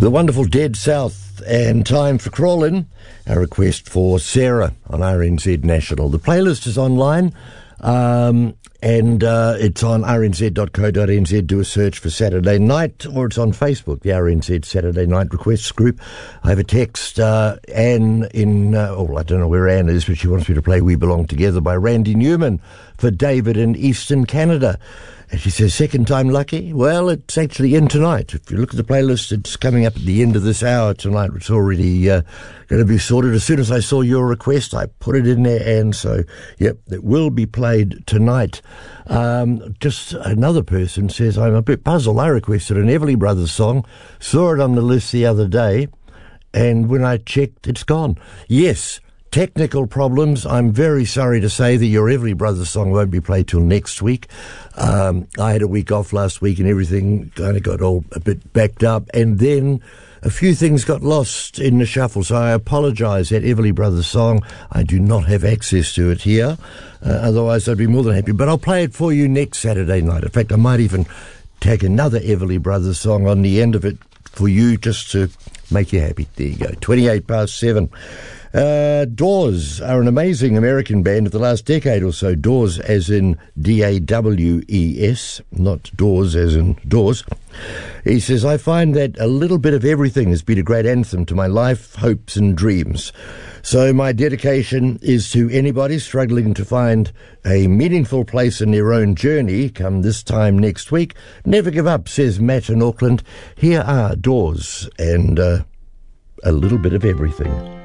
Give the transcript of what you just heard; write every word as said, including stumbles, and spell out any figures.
The wonderful Dead South, and time for Crawlin', a request for Sarah on R N Z National. The playlist is online, um, and uh, it's on r n z dot co dot n z. Do a search for Saturday Night, or it's on Facebook, the R N Z Saturday Night Requests Group. I have a text, uh, Anne in, uh, oh, I don't know where Anne is, but she wants me to play We Belong Together by Randy Newman for David in Eastern Canada. And she says, second time lucky? Well, it's actually in tonight. If you look at the playlist, it's coming up at the end of this hour tonight. It's already uh, going to be sorted. As soon as I saw your request, I put it in there. And so, yep, it will be played tonight. Um, just another person says, I'm a bit puzzled. I requested an Everly Brothers song, saw it on the list the other day, and when I checked, it's gone. Yes. Technical problems. I'm very sorry to say that your Everly Brothers song won't be played till next week. Um, I had a week off last week and everything kind of got all a bit backed up. And then a few things got lost in the shuffle. So I apologise. That Everly Brothers song, I do not have access to it here. Uh, otherwise, I'd be more than happy. But I'll play it for you next Saturday night. In fact, I might even take another Everly Brothers song on the end of it for you just to make you happy. There you go. twenty-eight past seven. Uh, Doors are an amazing American band of the last decade or so. Doors as in D A W E S, not Doors as in doors. He says, I find that a little bit of everything has been a great anthem to my life, hopes and dreams. So my dedication is to anybody struggling to find a meaningful place in their own journey come this time next week. Never give up, says Matt in Auckland. Here are Doors and uh, a little bit of everything.